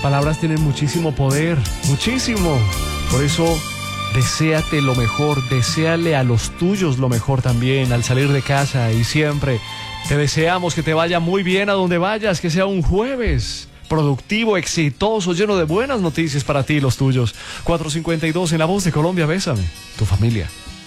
palabras tienen muchísimo poder, muchísimo. Por eso, deséate lo mejor, deséale a los tuyos lo mejor también al salir de casa y siempre. Te deseamos que te vaya muy bien a donde vayas, que sea un jueves productivo, exitoso, lleno de buenas noticias para ti y los tuyos. 4:52 en La Voz de Colombia, bésame, tu familia.